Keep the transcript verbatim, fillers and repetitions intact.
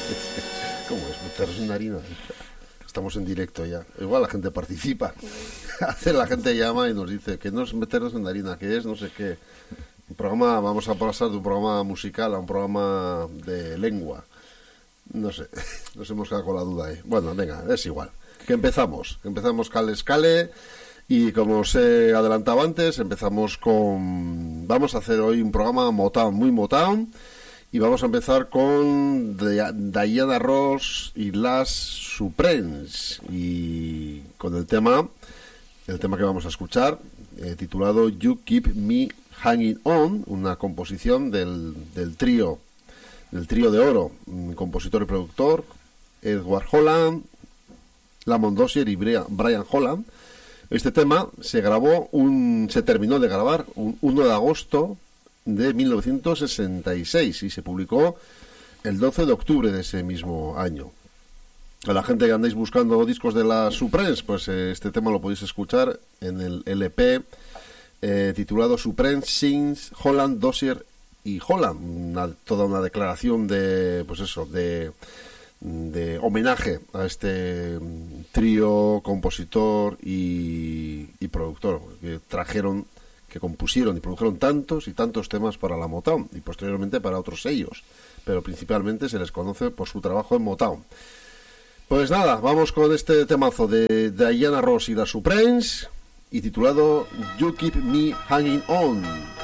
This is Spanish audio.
¿Cómo es? Meterse en harina. Estamos en directo ya. Igual la gente participa. Hace la gente llama y nos dice que no es meternos en harina, que es no sé qué. Un programa, vamos a pasar de un programa musical a un programa de lengua. No sé, nos hemos quedado con la duda ahí. Bueno, venga, es igual. Que empezamos. Que empezamos cale escale. Y como os he adelantado antes, empezamos con... Vamos a hacer hoy un programa Motown, muy Motown. Y vamos a empezar con Diana Ross y las Supremes. Y con el tema, el tema que vamos a escuchar, eh, titulado You Keep Me Hanging On, una composición del, del trío, del trío de oro, compositor y productor, Edward Holland, Lamont Dozier y Brian Holland. Este tema se grabó, un, se terminó de grabar un uno de agosto de mil novecientos sesenta y seis y se publicó el doce de octubre de ese mismo año. A la gente que andáis buscando discos de las Supremes, pues eh, este tema lo podéis escuchar en el L P eh, titulado Supremes Sings Holland, Dozier y Holland, una, toda una declaración de, pues eso, de, de homenaje a este trío, compositor y, y productor que trajeron, que compusieron y produjeron tantos y tantos temas para la Motown y posteriormente para otros sellos, pero principalmente se les conoce por su trabajo en Motown. Pues nada, vamos con este temazo de Diana Ross y las Supremes y titulado You Keep Me Hanging On.